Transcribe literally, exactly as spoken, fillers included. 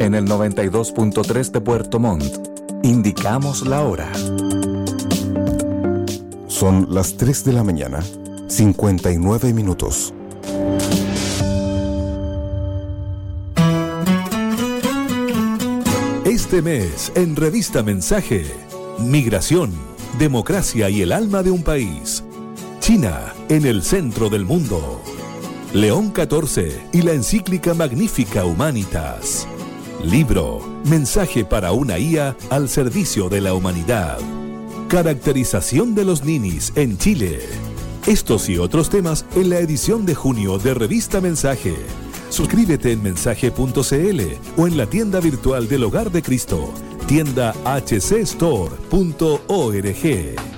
En el noventa y dos punto tres de Puerto Montt, indicamos la hora. Son las tres de la mañana, cincuenta y nueve minutos. Este mes, en Revista Mensaje, Migración, Democracia y el alma de un país. China, en el centro del mundo. León catorce y la encíclica Magnifica Humanitas. Libro, Mensaje para una I A al servicio de la humanidad. Caracterización de los ninis en Chile. Estos y otros temas en la edición de junio de Revista Mensaje. Suscríbete en mensaje punto c l o en la tienda virtual del Hogar de Cristo, tienda h c store punto org.